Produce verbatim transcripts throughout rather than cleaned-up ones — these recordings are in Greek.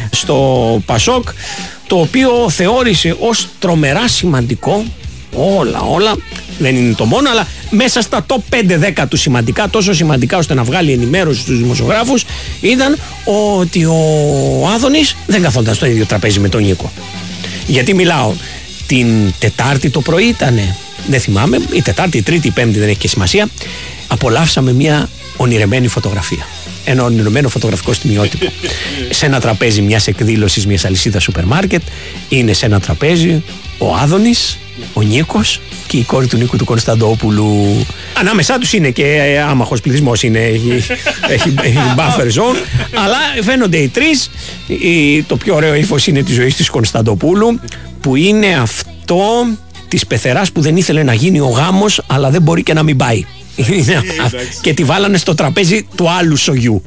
στο Πασόκ, το οποίο θεώρησε ως τρομερά σημαντικό όλα, όλα, δεν είναι το μόνο, αλλά μέσα στα top πέντε δέκα του σημαντικά, τόσο σημαντικά ώστε να βγάλει ενημέρωση στους δημοσιογράφους, ήταν ότι ο Άδωνης δεν καθόταν στο ίδιο τραπέζι με τον Νίκο. Γιατί μιλάω, την Τετάρτη το πρωί ήτανε, δεν θυμάμαι, η Τετάρτη, η Τρίτη, η Πέμπτη, δεν έχει και σημασία, απολαύσαμε μια ονειρεμένη φωτογραφία. Ένα ονειρεμένο φωτογραφικό στιγμιότυπο. Σε ένα τραπέζι μιας εκδήλωσης μιας αλυσίδας σούπερ μάρκετ είναι σε ένα τραπέζι ο Άδωνης, ο Νίκος και η κόρη του Νίκου του Κωνσταντόπουλου. Ανάμεσά τους είναι και άμαχος πληθυσμός, είναι, έχει, έχει, έχει buffer zone, αλλά φαίνονται οι τρεις. Η, το πιο ωραίο ύφος είναι τη ζωή της Κωνσταντοπούλου, που είναι αυτό της πεθεράς που δεν ήθελε να γίνει ο γάμος, αλλά δεν μπορεί και να μην πάει. Και τη βάλανε στο τραπέζι του άλλου σογιού.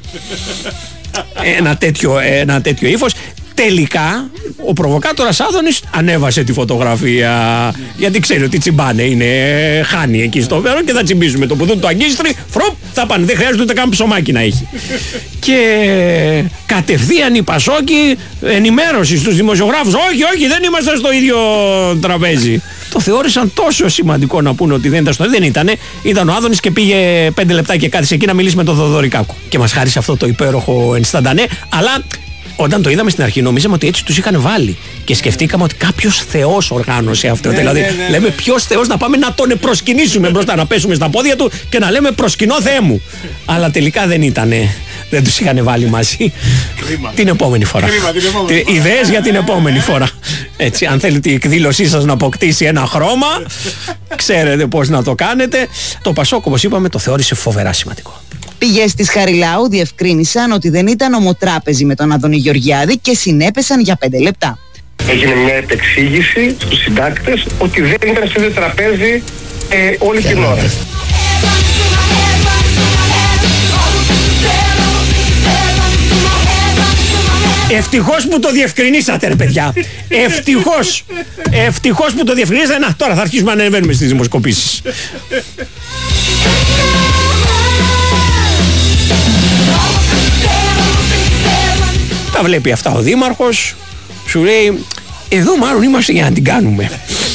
Ένα τέτοιο, ένα τέτοιο ύφος. Τελικά ο προβοκάτορας Άδωνης ανέβασε τη φωτογραφία, γιατί ξέρει ότι τσιμπάνε, είναι, χάνει εκεί στο μέρο και θα τσιμπήσουμε το πουδούν του αγκίστρι, φροπ, θα πάνε, δεν χρειάζεται ούτε καν ψωμάκι να έχει. Και κατευθείαν η Πασόκη ενημέρωση στους δημοσιογράφους, όχι, όχι, δεν είμαστε στο ίδιο τραπέζι. Το θεώρησαν τόσο σημαντικό να πούνε ότι δεν ήταν στο ίδιο, δεν ήτανε, ήταν ο Άδωνης και πήγε πέντε λεπτά και κάθισε εκεί να μιλήσει με τον Θοδωρικάκο. Και μας χάρισε αυτό το υπέροχο ενσταντανέ, αλλά όταν το είδαμε στην αρχή, νομίζαμε ότι έτσι τους είχαν βάλει. Και σκεφτήκαμε ότι κάποιος θεός οργάνωσε αυτό. Ναι, δηλαδή, ναι, ναι, ναι. λέμε ποιος θεός να πάμε να τον προσκυνήσουμε μπροστά, να πέσουμε στα πόδια του και να λέμε προσκυνώ Θεέ μου. Αλλά τελικά δεν ήτανε. Δεν τους είχαν βάλει μαζί. Κρίμα. Την επόμενη φορά. Ιδέες για την επόμενη φορά. Έτσι, αν θέλετε η εκδήλωσή σας να αποκτήσει ένα χρώμα, ξέρετε πώς να το κάνετε. Το Πασόκ, όπως είπαμε, το θεώρησε φοβερά σημαντικό. Πηγές της Χαριλάου διευκρίνησαν ότι δεν ήταν ομοτράπεζοι με τον Άδωνη Γεωργιάδη και συνέπεσαν για πέντε λεπτά. Έγινε μια επεξήγηση στους συντάκτες ότι δεν ήταν στο ίδιο τραπέζι ε, όλη την ώρα. Ευτυχώς που το διευκρινίσατε ρε παιδιά. Ευτυχώς. Ευτυχώς που το διευκρινίσατε. Να, τώρα θα αρχίσουμε να ανεβαίνουμε στις δημοσκοπήσεις. Τα βλέπει αυτά ο δήμαρχος, σου λέει εδώ μάλλον είμαστε για να την κάνουμε.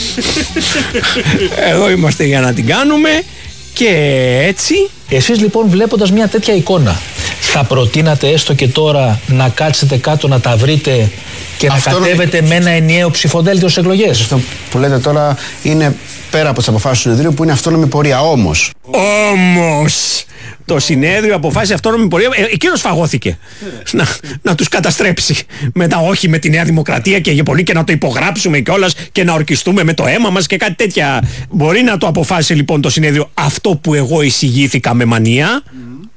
Εδώ είμαστε για να την κάνουμε. Και έτσι. Εσείς λοιπόν, βλέποντας μια τέτοια εικόνα, θα προτείνατε έστω και τώρα να κάτσετε κάτω να τα βρείτε και αυτό να κατέβετε είναι... με ένα ενιαίο ψηφοδέλτιο στις εκλογές? Αυτό που λέτε τώρα είναι πέρα από τις αποφάσεις του συνεδρίου, που είναι αυτόνομη πορεία. Όμως Όμως το συνέδριο αποφάσισε αυτόνομη πορεία. Ε, εκείνος φαγώθηκε να, να τους καταστρέψει. Μετά όχι με τη Νέα Δημοκρατία και για πολύ και να το υπογράψουμε κιόλας και να ορκιστούμε με το αίμα μας και κάτι τέτοια. Μπορεί να το αποφάσισε λοιπόν το συνέδριο αυτό που εγώ εισηγήθηκα με μανία. Mm.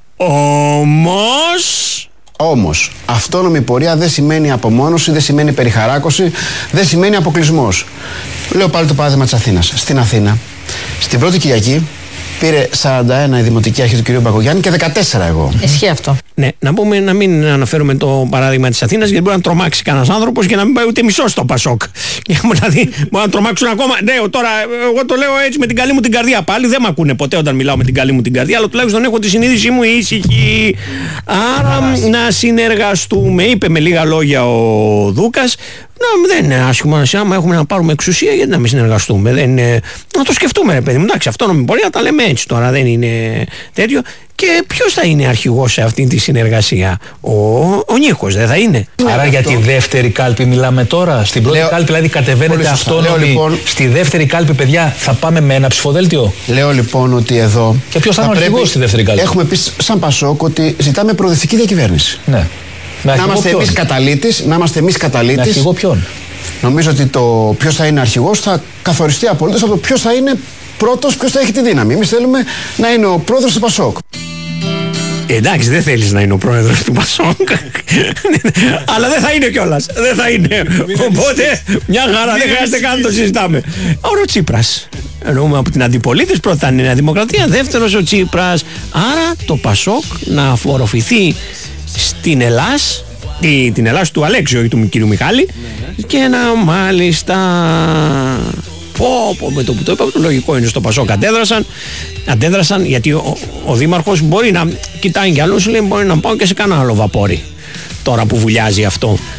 Όμως... Όμως, αυτόνομη πορεία δεν σημαίνει απομόνωση, δεν σημαίνει περιχαράκωση, δεν σημαίνει αποκλεισμός. Λέω πάλι το παράδειγμα της Αθήνας. Στην Αθήνα, στην πρώτη Κυριακή, πήρε σαράντα ένα η δημοτική αρχή του κ. Μπακογιάννη και δεκατέσσερα εγώ. Ισχύει αυτό. Ναι, να πούμε να μην αναφέρουμε το παράδειγμα της Αθήνας, γιατί μπορεί να τρομάξει κανένας άνθρωπος και να μην πάει ούτε μισό στο Πασόκ. Δηλαδή, μπορεί να τρομάξουν ακόμα. Ναι, τώρα εγώ το λέω έτσι με την καλή μου την καρδιά. Πάλι δεν με ακούνε ποτέ όταν μιλάω με την καλή μου την καρδιά, αλλά τουλάχιστον έχω τη συνείδησή μου ήσυχη. Άρα να συνεργαστούμε. Είπε με λίγα λόγια ο Δούκας. Να, δεν είναι άσχημα, άμα έχουμε να πάρουμε εξουσία, γιατί να μην συνεργαστούμε. Δεν είναι... Να το σκεφτούμε, ρε παιδί μου. Εντάξει, αυτόνομη πορεία τα λέμε έτσι τώρα, δεν είναι τέτοιο. Και ποιος θα είναι αρχηγός σε αυτή τη συνεργασία? Ο, ο Νίκος, δεν θα είναι? Άρα για τη δεύτερη κάλπη μιλάμε τώρα? Στην πρώτη λέω, κάλπη δηλαδή κατεβαίνετε αυτόνομη, λοιπόν, στη δεύτερη κάλπη, παιδιά, θα πάμε με ένα ψηφοδέλτιο? Λέω λοιπόν ότι εδώ... Και ποιος θα είναι ο αρχηγός στη δεύτερη κάλπη? Έχουμε πει σαν Πασόκ ότι ζητάμε προοδευτική διακυβέρνηση. Ναι. Να είμαστε εμείς καταλήτης, να είμαστε εμείς καταλήτης. Με αρχηγό ποιον? Νομίζω ότι το ποιος θα είναι αρχηγός θα καθοριστεί απολύτως από το ποιος θα είναι πρώτος, ποιος θα έχει τη δύναμη. Εμείς θέλουμε να είναι ο πρόεδρος του Πασόκ. Εντάξει, δεν θέλεις να είναι ο πρόεδρος του Πασόκ. Αλλά δεν θα είναι κιόλας. Δεν θα είναι. Οπότε μια χαρά, δεν χρειάζεται καν να το συζητάμε. Ο Τσίπρας. Εννοούμε από την αντιπολίτευση, πρώτα είναι η Νέα Δημοκρατία, δεύτερος ο Τσίπρας. Άρα το Πασόκ να αφοροφηθεί στην Ελλάς, τη, την Ελλάς του Αλέξη, όχι του κ. Μιχάλη, ναι, και να μάλιστα πω, πω, με το που το είπα, το λογικό είναι στο Πασόκ αντέδρασαν, αντέδρασαν γιατί ο, ο Δήμαρχος μπορεί να κοιτάει κι αλλούς, λέει μπορεί να πάω και σε κανένα άλλο βαπόρι τώρα που βουλιάζει αυτό.